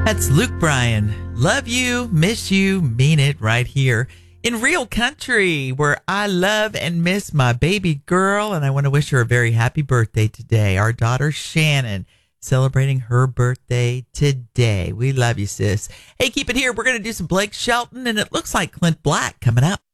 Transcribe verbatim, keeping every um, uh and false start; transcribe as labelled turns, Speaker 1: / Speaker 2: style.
Speaker 1: That's Luke Bryan. Love you, miss you, mean it right here in real country where I love and miss my baby girl. And I want to wish her a very happy birthday today. Our daughter Shannon celebrating her birthday today. We love you, sis. Hey, keep it here. We're going to do some Blake Shelton, and it looks like Clint Black coming up.